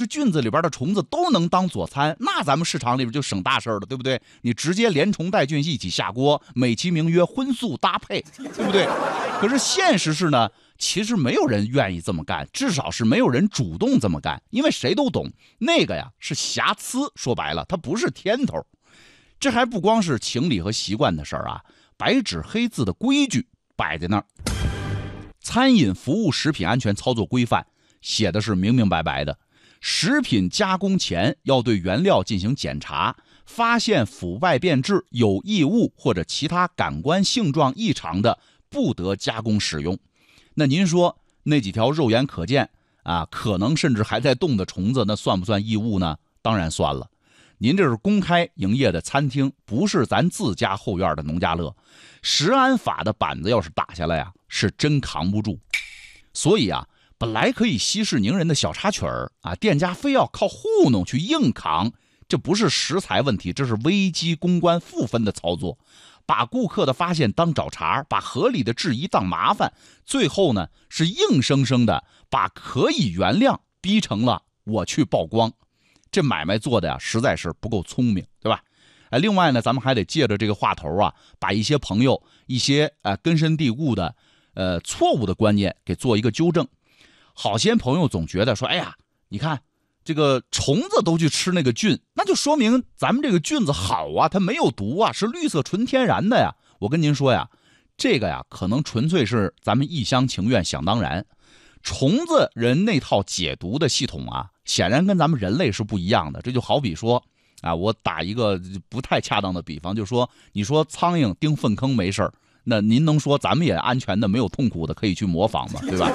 菌子里边的虫子都能当佐餐，那咱们市场里边就省大事了，对不对？你直接连虫带菌一起下锅，美其名曰荤素搭配，对不对？可是现实是呢，其实没有人愿意这么干，至少是没有人主动这么干，因为谁都懂，那个呀是瑕疵，说白了，它不是天头。这还不光是情理和习惯的事儿啊，白纸黑字的规矩摆在那儿。餐饮服务食品安全操作规范写的是明明白白的，食品加工前要对原料进行检查，发现腐败变质、有异物或者其他感官性状异常的，不得加工使用。那您说那几条肉眼可见啊，可能甚至还在动的虫子，那算不算异物呢？当然算了。您这是公开营业的餐厅，不是咱自家后院的农家乐，食安法的板子要是打下来呀，是真扛不住。所以啊，本来可以息事宁人的小插曲儿啊，店家非要靠糊弄去硬扛，这不是食材问题，这是危机公关负分的操作，把顾客的发现当找茬，把合理的质疑当麻烦，最后呢是硬生生的把可以原谅逼成了我去曝光。这买卖做的呀，实在是不够聪明，对吧？另外呢，咱们还得借着这个话头啊，把一些朋友一些根深蒂固的错误的观念给做一个纠正。好些朋友总觉得说，哎呀，你看这个虫子都去吃那个菌，那就说明咱们这个菌子好啊，它没有毒啊，是绿色纯天然的呀。我跟您说呀，这个呀可能纯粹是咱们一厢情愿想当然。虫子人那套解毒的系统啊，显然跟咱们人类是不一样的。这就好比说啊，我打一个不太恰当的比方，就说你说苍蝇叮粪坑没事儿，那您能说咱们也安全的没有痛苦的可以去模仿吗？对吧？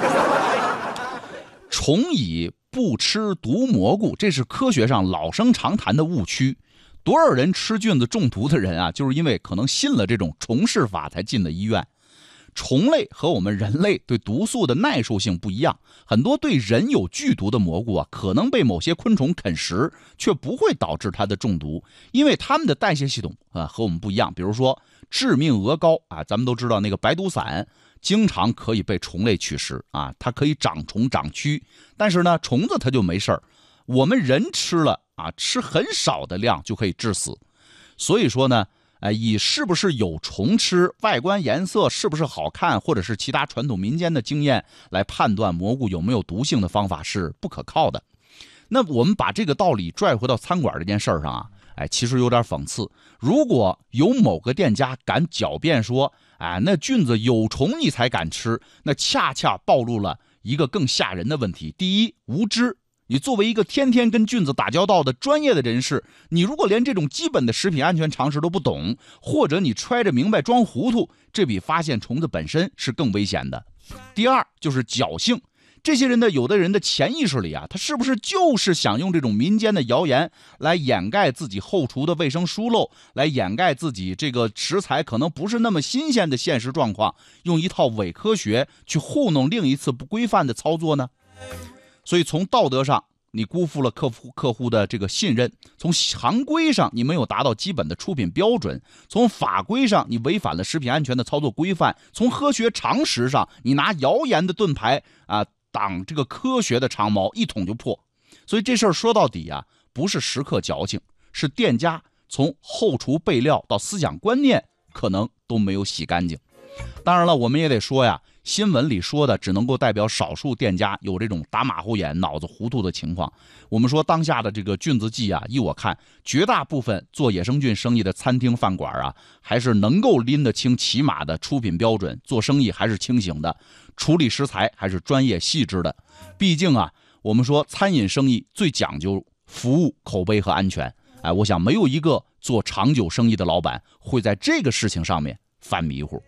虫蚁不吃毒蘑菇，这是科学上老生常谈的误区。多少人吃菌子中毒的人啊，就是因为可能信了这种虫式法才进的医院。虫类和我们人类对毒素的耐受性不一样，很多对人有剧毒的蘑菇啊，可能被某些昆虫啃食，却不会导致它的中毒，因为它们的代谢系统啊和我们不一样。比如说致命鹅膏啊，咱们都知道那个白毒伞经常可以被虫类取食啊，它可以长虫长蛆，但是呢虫子它就没事儿，我们人吃了啊，吃很少的量就可以致死。所以说呢以是不是有虫吃、外观颜色是不是好看，或者是其他传统民间的经验来判断蘑菇有没有毒性的方法是不可靠的。那我们把这个道理拽回到餐馆这件事上啊，其实有点讽刺。如果有某个店家敢狡辩说，那菌子有虫你才敢吃，那恰恰暴露了一个更吓人的问题。第一，无知。你作为一个天天跟菌子打交道的专业的人士，你如果连这种基本的食品安全常识都不懂，或者你揣着明白装糊涂，这比发现虫子本身是更危险的。第二就是侥幸，这些人的有的人的潜意识里啊，他是不是就是想用这种民间的谣言来掩盖自己后厨的卫生疏漏，来掩盖自己这个食材可能不是那么新鲜的现实状况，用一套伪科学去糊弄另一次不规范的操作呢？所以从道德上你辜负了客户的这个信任，从行规上你没有达到基本的出品标准，从法规上你违反了食品安全的操作规范，从科学常识上你拿谣言的盾牌挡这个科学的长矛，一捅就破。所以这事儿说到底啊，不是食客矫情，是店家从后厨备料到思想观念可能都没有洗干净。当然了，我们也得说呀，新闻里说的只能够代表少数店家有这种打马虎眼、脑子糊涂的情况。我们说当下的这个菌子季啊，依我看，绝大部分做野生菌生意的餐厅饭馆啊，还是能够拎得清起码的出品标准，做生意还是清醒的，处理食材还是专业细致的。毕竟啊，我们说餐饮生意最讲究服务、口碑和安全。我想没有一个做长久生意的老板会在这个事情上面犯迷糊。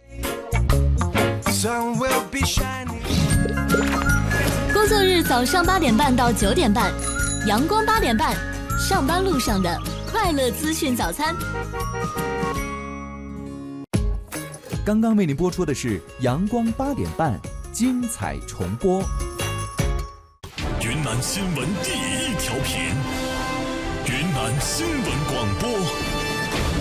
工作日早上8点半到9点半，阳光8点半，上班路上的快乐资讯早餐。 刚刚为您播出的是阳光8点半精彩重播。 云南新闻第一调频，云南新闻广播。